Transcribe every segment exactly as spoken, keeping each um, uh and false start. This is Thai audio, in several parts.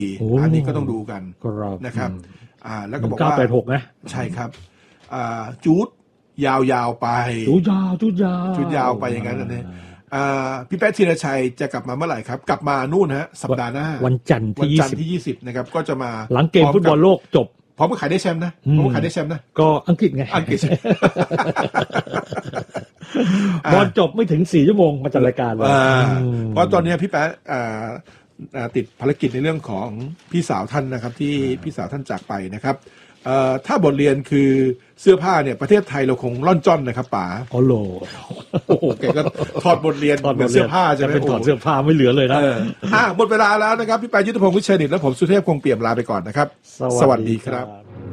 อันนี้ก็ต้องดูกันนะครับอ่าแล้วก็บอกว่าเก้าแปดหกนะใช่ครับอ่าจูดยาวๆไปจูดยาวจูดยาวจูดยาวไปอย่างนั้นนะอ่าพี่แป๊ะธีรชัยจะกลับมาเมื่อไหร่ครับกลับมานู่นฮะสัปดาห์หน้าวันจันทร์ที่วันจันทร์ที่ยี่สิบนะครับก็จะมาหลังเกมฟุตบอลโลกจบพร้อมกับขายได้แชมป์นะพร้อมกับขายได้แชมป์นะก็อังกฤษไงอังกฤษบอลจบไม่ถึงสี่ชั่วโมงมาจัดรายการเลยเพราะตอนนี้พี่แป๊ะติดภารกิจในเรื่องของพี่สาวท่านนะครับที่พี่สาวท่านจากไปนะครับถ้าบทเรียนคือเสื้อผ้าเนี่ยประเทศไทยเราคงล่อนจ้อนนะครับป๋าอ๋อโหโอ้โหแกก็ถอดบทเรียนเหมือนเสื้อผ้าใช่ไหมเป็นถอดเสื้อผ้าไม่เหลือเลยนะอ่าหมดเวลาแล้วนะครับพี่ปายยุทธพงศ์วิเชียรนิตและผมสุเทพคงเปี่ยมลาไปก่อนนะครับสวัสดีครับ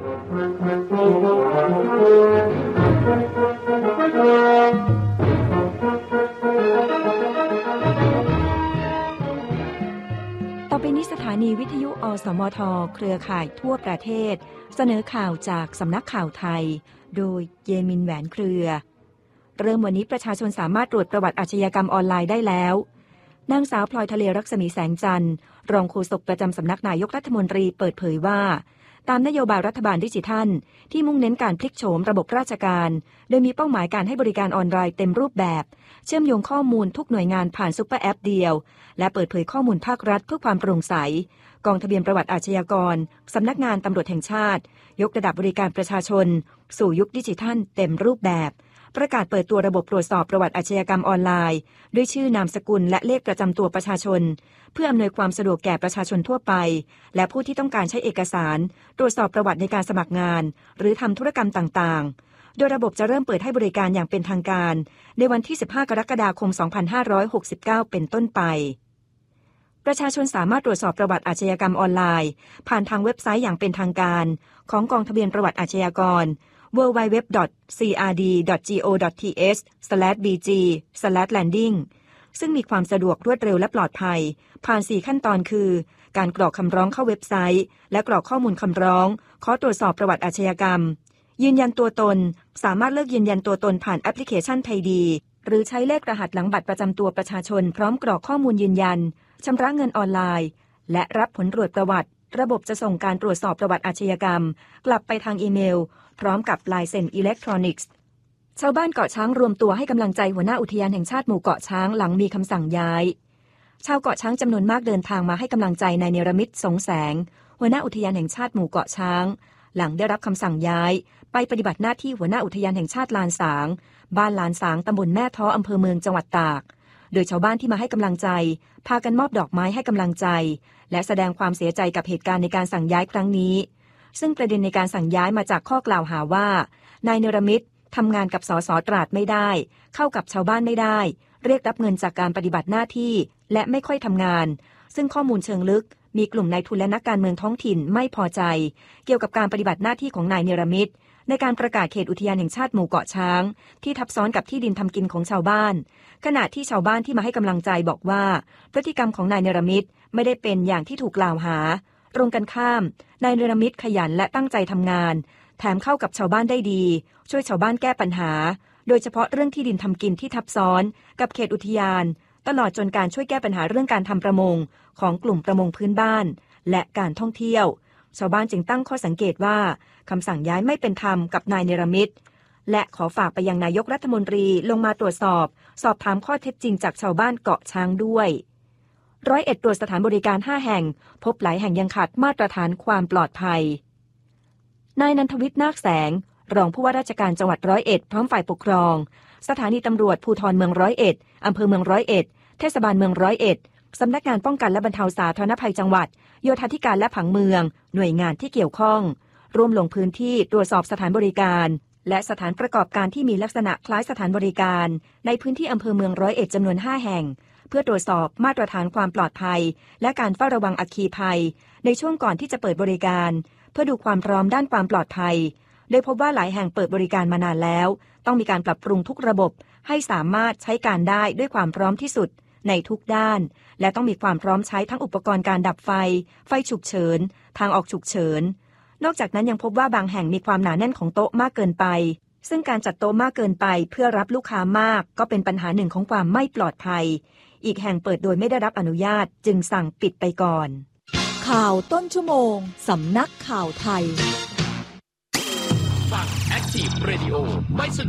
ต่อไปนี้สถานีวิทยุอสมทเครือข่ายทั่วประเทศเสนอข่าวจากสำนักข่าวไทยโดยเยมินแหวนเครือเริ่มวันนี้ประชาชนสามารถตรวจประวัติอาชญากรรมออนไลน์ได้แล้วนางสาวพลอยทะเลรักษมีแสงจันทร์รองโฆษกประจำสำนักนายกรัฐมนตรีเปิดเผยว่าตามนโยบายรัฐบาลดิจิทัลที่มุ่งเน้นการพลิกโฉมระบบราชการโดยมีเป้าหมายการให้บริการออนไลน์เต็มรูปแบบเชื่อมโยงข้อมูลทุกหน่วยงานผ่านซุปเปอร์แอปเดียวและเปิดเผยข้อมูลภาครัฐเพื่อความโปร่งใสกองทะเบียนประวัติอาชญากรสำนักงานตำรวจแห่งชาติยกระดับบริการประชาชนสู่ยุคดิจิทัลเต็มรูปแบบประกาศเปิดตัวระบบตรวจสอบประวัติอาชญากรรมออนไลน์ด้วยชื่อนามสกุลและเลขประจำตัวประชาชนเพื่ออำนวยความสะดวกแก่ประชาชนทั่วไปและผู้ที่ต้องการใช้เอกสารตรวจสอบประวัติในการสมัครงานหรือทำธุรกรรมต่างๆโดยระบบจะเริ่มเปิดให้บริการอย่างเป็นทางการในวันที่สิบห้ากรกฎาคมสองพันห้าร้อยหกสิบเก้าเป็นต้นไปประชาชนสามารถตรวจสอบประวัติอาชญากรรมออนไลน์ผ่านทางเว็บไซต์อย่างเป็นทางการของกองทะเบียนประวัติอาชญากร ดับเบิลยู ดับเบิลยู ดับเบิลยู ดอท ซี อาร์ ดี ดอท จี โอ ดอท ที เอช สแลช บี จี สแลช แลนดิ้ง ซึ่งมีความสะดวกรวดเร็วและปลอดภัยผ่านสี่ขั้นตอนคือการกรอกคำร้องเข้าเว็บไซต์และกรอกข้อมูลคำร้องขอตรวจสอบประวัติอาชญากรรมยืนยันตัวตนสามารถเลือกยืนยันตัวตนผ่านแอปพลิเคชันไทยดีหรือใช้เลขรหัสหลังบัตรประจำตัวประชาชนพร้อมกรอกข้อมูลยืนยันชำระเงินออนไลน์และรับผลตรวจประวัติระบบจะส่งการตรวจสอบประวัติอาชญากรรมกลับไปทางอีเมลพร้อมกับลายเซ็นอิเล็กทรอนิกส์ชาวบ้านเกาะช้างรวมตัวให้กำลังใจหัวหน้าอุทยานแห่งชาติหมู่เกาะช้างหลังมีคำสั่งย้ายชาวเกาะช้างจำนวนมากเดินทางมาให้กำลังใจนายเนรมิตสงแสงหัวหน้าอุทยานแห่งชาติหมู่เกาะช้างหลังได้รับคำสั่งย้ายไปปฏิบัติหน้าที่หัวหน้าอุทยานแห่งชาติลานสางบ้านลานสางตำบลแม่ท้ออำเภอเมืองจังหวัดตากโดยชาวบ้านที่มาให้กำลังใจพากันมอบดอกไม้ให้กำลังใจและแสดงความเสียใจกับเหตุการณ์ในการสั่งย้ายครั้งนี้ซึ่งประเด็นในการสั่งย้ายมาจากข้อกล่าวหาว่านายเนรมิตทำงานกับสสตราดไม่ได้เข้ากับชาวบ้านไม่ได้เรียกรับเงินจากการปฏิบัติหน้าที่และไม่ค่อยทำงานซึ่งข้อมูลเชิงลึกมีกลุ่มนายทุนและนักการเมืองท้องถิ่นไม่พอใจเกี่ยวกับการปฏิบัติหน้าที่ของนายเนรมิตในการประกาศเขตอุทยานแห่งชาติหมู่เกาะช้างที่ทับซ้อนกับที่ดินทำกินของชาวบ้านขณะที่ชาวบ้านที่มาให้กำลังใจบอกว่าพฤติกรรมของนายเนรมิตไม่ได้เป็นอย่างที่ถูกกล่าวหาตรงกันข้ามนายเนรมิตขยันและตั้งใจทำงานแถมเข้ากับชาวบ้านได้ดีช่วยชาวบ้านแก้ปัญหาโดยเฉพาะเรื่องที่ดินทำกินที่ทับซ้อนกับเขตอุทยานตลอดจนการช่วยแก้ปัญหาเรื่องการทำประมงของกลุ่มประมงพื้นบ้านและการท่องเที่ยวชาวบ้านจึงตั้งข้อสังเกตว่าคำสั่งย้ายไม่เป็นธรรมกับนายเนรมิตและขอฝากไปยังนายกรัฐมนตรีลงมาตรวจสอบสอบถามข้อเท็จจริงจากชาวบ้านเกาะช้างด้วยร้อยเอ็ดตรวจสถานบริการห้าแห่งพบหลายแห่งยังขาดมาตรฐานความปลอดภัยนายนันทวิทย์นาคแสงรองผู้ว่าราชการจังหวัดร้อยเอ็ดพร้อมฝ่ายปกครองสถานีตำรวจภูธรเมืองร้อยเอ็ดอำเภอเมืองร้อยเอ็ดเทศบาลเมืองร้อยเอ็ดสำนักงานป้องกันและบรรเทาสาธารณภัยจังหวัดโยธาธิการและผังเมืองหน่วยงานที่เกี่ยวข้องร่วมลงพื้นที่ตรวจสอบสถานบริการและสถานประกอบการที่มีลักษณะคล้ายสถานบริการในพื้นที่อำเภอเมืองร้อยเอ็ดจำนวนห้าแห่งเพื่อตรวจสอบมาตรฐานความปลอดภัยและการเฝ้าระวังอัคคีภัยในช่วงก่อนที่จะเปิดบริการเพื่อดูความพร้อมด้านความปลอดภัยโดยพบว่าหลายแห่งเปิดบริการมานานแล้วต้องมีการปรับปรุงทุกระบบให้สามารถใช้การได้ด้วยความพร้อมที่สุดในทุกด้านและต้องมีความพร้อมใช้ทั้งอุปกรณ์การดับไฟไฟฉุกเฉินทางออกฉุกเฉินนอกจากนั้นยังพบว่าบางแห่งมีความหนาแน่นของโต๊ะมากเกินไปซึ่งการจัดโต๊ะมากเกินไปเพื่อรับลูกค้ามากก็เป็นปัญหาหนึ่งของความไม่ปลอดภัยอีกแห่งเปิดโดยไม่ได้รับอนุญาตจึงสั่งปิดไปก่อนขข่าวต้นชั่วโมงสำนักข่าวไทยฟัง Active Radio ไม่สะดวก